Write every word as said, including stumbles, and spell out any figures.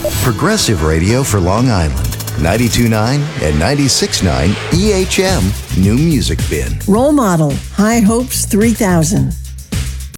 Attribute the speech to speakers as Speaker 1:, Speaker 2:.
Speaker 1: Progressive Radio for Long Island. ninety-two point nine and ninety-six point nine E H M New Music Bin.
Speaker 2: Role Model, High Hopes three thousand.